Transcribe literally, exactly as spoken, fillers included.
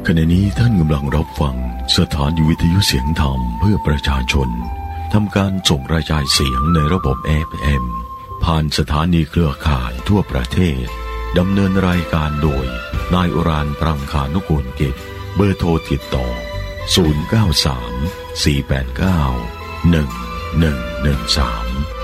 ขณะนี้ท่านกำลังรับฟังสถานีวิทยุเสียงธรรมเพื่อประชาชนทำการส่งกระจายเสียงในระบบ เอฟ เอ็ม ผ่านสถานีเครือข่ายทั่วประเทศดำเนินรายการโดยนายอุรานต์ ปรังคานุกูลกิจเบอร์โทรติดต่อศูนย์ เก้า สาม สี่ แปด เก้า หนึ่ง หนึ่ง หนึ่ง สาม